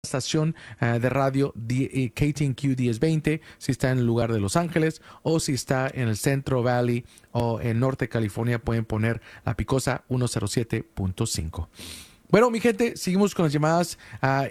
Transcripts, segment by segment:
estación de radio KTNQ 1020, si está en el lugar de Los Ángeles o si está en el Centro Valley o en Norte California, pueden poner la picosa 107.5. Bueno, mi gente, seguimos con las llamadas a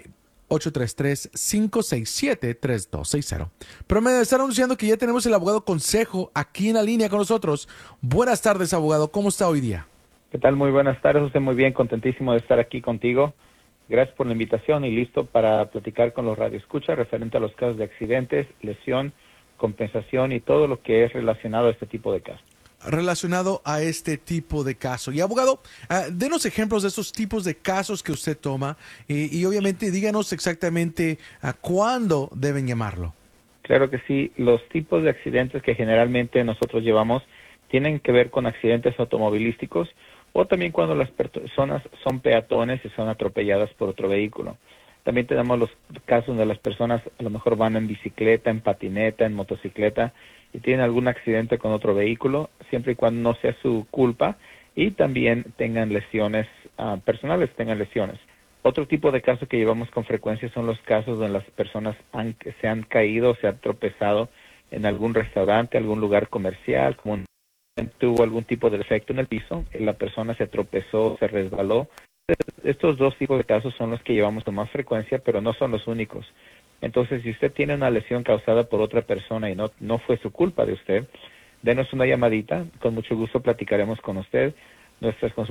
833-567-3260. Pero me están anunciando que ya tenemos el abogado Consejo aquí en la línea con nosotros. Buenas tardes, abogado. ¿Cómo está hoy día? ¿Qué tal? Muy buenas tardes. Usted muy bien, contentísimo de estar aquí contigo. Gracias por la invitación y listo para platicar con los radioescuchas referente a los casos de accidentes, lesión, compensación y todo lo que es relacionado a este tipo de casos. Relacionado a este tipo de caso. Y abogado, denos ejemplos de esos tipos de casos que usted toma y obviamente díganos exactamente cuándo deben llamarlo. Claro que sí. Los tipos de accidentes que generalmente nosotros llevamos tienen que ver con accidentes automovilísticos o también cuando las personas son peatones y son atropelladas por otro vehículo. También tenemos los casos donde las personas a lo mejor van en bicicleta, en patineta, en motocicleta y tienen algún accidente con otro vehículo, siempre y cuando no sea su culpa y también tengan lesiones personales, tengan lesiones. Otro tipo de casos que llevamos con frecuencia son los casos donde las personas se han caído, se han tropezado en algún restaurante, algún lugar comercial, como tuvo algún tipo de defecto en el piso, la persona se tropezó, se resbaló. Estos dos tipos de casos son los que llevamos con más frecuencia, pero no son los únicos. Entonces, si usted tiene una lesión causada por otra persona y no fue su culpa de usted, denos una llamadita, con mucho gusto platicaremos con usted. Nuestras